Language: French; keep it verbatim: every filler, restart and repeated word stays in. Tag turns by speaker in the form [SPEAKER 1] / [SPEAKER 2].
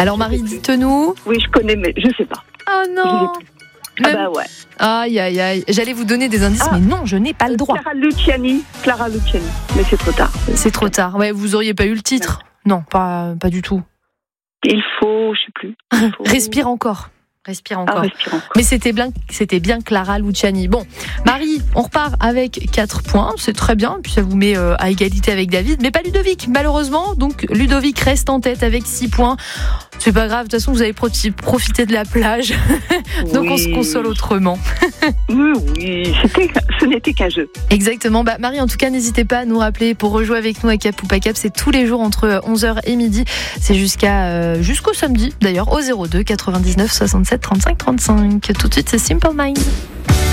[SPEAKER 1] Alors Marie, dites-nous.
[SPEAKER 2] Oui, je connais, mais je sais pas.
[SPEAKER 1] Oh non.
[SPEAKER 2] Ah bah ouais.
[SPEAKER 1] Aïe, aïe, aïe. J'allais vous donner des indices,
[SPEAKER 2] ah.
[SPEAKER 1] mais non, je n'ai pas le droit.
[SPEAKER 2] Clara Luciani. Clara Luciani. Mais c'est trop tard.
[SPEAKER 1] C'est trop tard. Ouais, vous auriez pas eu le titre. Non, pas, pas du tout.
[SPEAKER 2] Il faut, je sais plus. Faut...
[SPEAKER 1] Respire encore. Respire encore.
[SPEAKER 2] Ah, respire encore.
[SPEAKER 1] Mais c'était bien, c'était bien Clara Luciani. Bon, Marie, on repart avec quatre points. C'est très bien. Puis ça vous met euh, à égalité avec David. Mais pas Ludovic, malheureusement. Donc Ludovic reste en tête avec six points. C'est pas grave. De toute façon, vous avez profité de la plage. Donc oui. On se console autrement.
[SPEAKER 2] Oui, oui. C'était, ce n'était qu'un jeu.
[SPEAKER 1] Exactement. Bah, Marie, en tout cas, n'hésitez pas à nous rappeler pour rejouer avec nous à Cap ou pas Cap. C'est tous les jours entre onze heures et midi. C'est jusqu'à, euh, jusqu'au samedi, d'ailleurs, au zéro deux quatre-vingt-dix-neuf soixante-sept trente-cinq trente-cinq. Tout de suite, c'est Simple Minds.